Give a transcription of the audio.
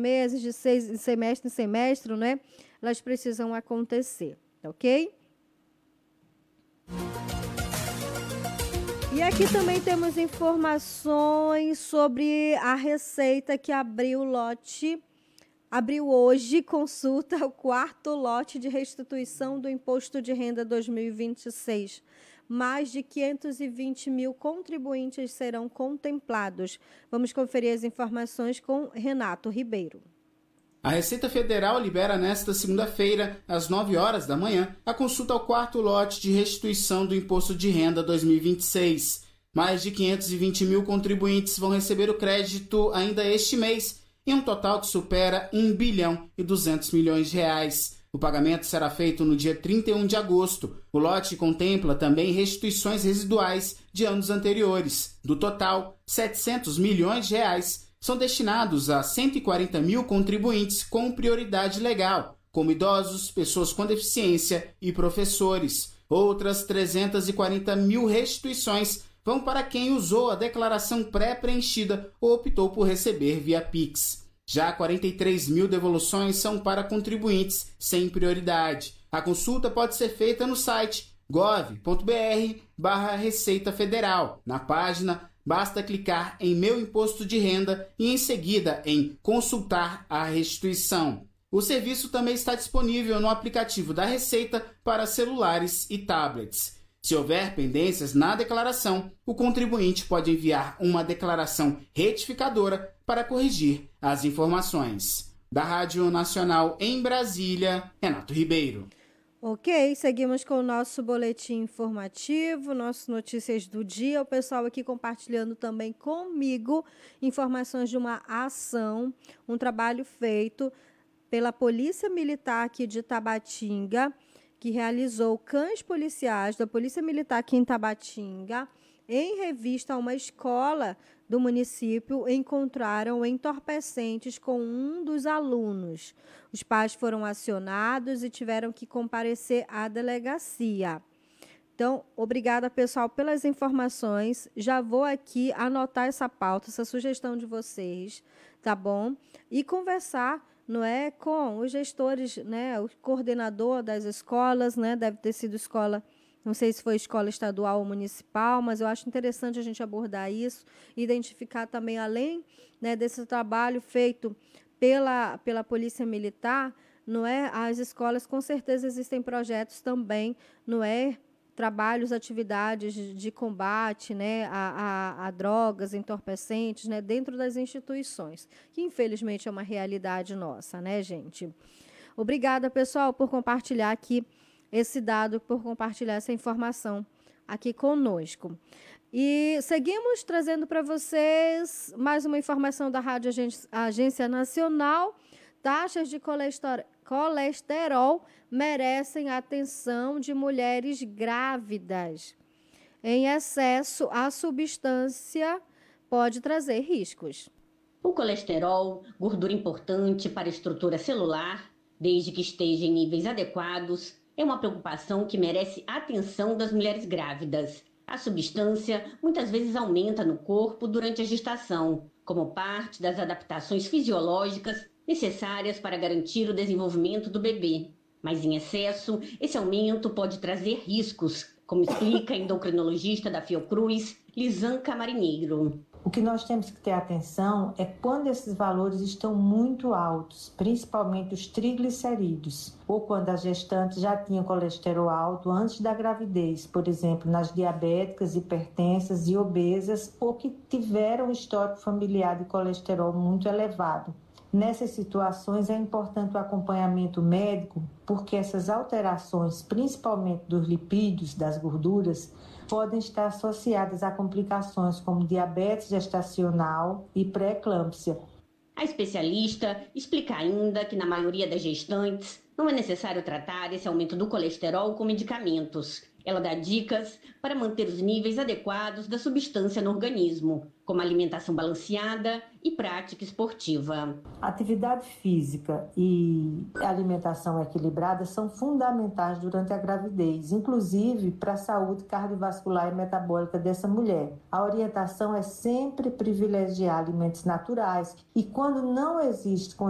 meses, de semestre em semestre, né? Elas precisam acontecer, ok? E aqui também temos informações sobre a Receita que abriu hoje, consulta o 4º lote de restituição do Imposto de Renda 2026. Mais de 520 mil contribuintes serão contemplados. Vamos conferir as informações com Renato Ribeiro. A Receita Federal libera nesta segunda-feira, às 9 horas da manhã, a consulta ao 4º lote de restituição do Imposto de Renda 2026. Mais de 520 mil contribuintes vão receber o crédito ainda este mês, em um total que supera 1 bilhão e 200 milhões de reais. O pagamento será feito no dia 31 de agosto. O lote contempla também restituições residuais de anos anteriores. Do total, 700 milhões de reais são destinados a 140 mil contribuintes com prioridade legal, como idosos, pessoas com deficiência e professores. Outras 340 mil restituições vão para quem usou a declaração pré-preenchida ou optou por receber via Pix. Já 43 mil devoluções são para contribuintes sem prioridade. A consulta pode ser feita no site gov.br/Receita Federal. Na página, basta clicar em Meu Imposto de Renda e, em seguida, em Consultar a Restituição. O serviço também está disponível no aplicativo da Receita para celulares e tablets. Se houver pendências na declaração, o contribuinte pode enviar uma declaração retificadora para corrigir as informações. Da Rádio Nacional em Brasília, Renato Ribeiro. Ok, seguimos com o nosso boletim informativo, nossas notícias do dia. O pessoal aqui compartilhando também comigo informações de uma ação, um trabalho feito pela Polícia Militar aqui de Tabatinga, que realizou cães policiais da Polícia Militar aqui em Tabatinga, em revista a uma escola do município, encontraram entorpecentes com um dos alunos. Os pais foram acionados e tiveram que comparecer à delegacia. Então, obrigada, pessoal, pelas informações. Já vou aqui anotar essa pauta, essa sugestão de vocês, tá bom? E conversar, não é, com os gestores, né, o coordenador das escolas, né, deve ter sido escola, não sei se foi escola estadual ou municipal, mas eu acho interessante a gente abordar isso, identificar também, além, né, desse trabalho feito pela Polícia Militar, não é, as escolas, com certeza existem projetos também, não é, trabalhos, atividades de combate, né, a drogas, entorpecentes, né, dentro das instituições, que infelizmente é uma realidade nossa, né, gente? Obrigada, pessoal, por compartilhar aqui esse dado, por compartilhar essa informação aqui conosco. E seguimos trazendo para vocês mais uma informação da Rádio Agência Nacional. Taxas de colesterol merecem a atenção de mulheres grávidas. Em excesso, a substância pode trazer riscos. O colesterol, gordura importante para a estrutura celular, desde que esteja em níveis adequados, é uma preocupação que merece a atenção das mulheres grávidas. A substância muitas vezes aumenta no corpo durante a gestação, como parte das adaptações fisiológicas necessárias para garantir o desenvolvimento do bebê. Mas em excesso, esse aumento pode trazer riscos, como explica a endocrinologista da Fiocruz, Lisanca Marinheiro. O que nós temos que ter atenção é quando esses valores estão muito altos, principalmente os triglicerídeos, ou quando as gestantes já tinham colesterol alto antes da gravidez, por exemplo, nas diabéticas, hipertensas e obesas, ou que tiveram um histórico familiar de colesterol muito elevado. Nessas situações é importante o acompanhamento médico, porque essas alterações, principalmente dos lipídios, das gorduras, podem estar associadas a complicações como diabetes gestacional e pré-eclâmpsia. A especialista explica ainda que na maioria das gestantes não é necessário tratar esse aumento do colesterol com medicamentos. Ela dá dicas para manter os níveis adequados da substância no organismo, como alimentação balanceada e prática esportiva. Atividade física e alimentação equilibrada são fundamentais durante a gravidez, inclusive para a saúde cardiovascular e metabólica dessa mulher. A orientação é sempre privilegiar alimentos naturais e, quando não existe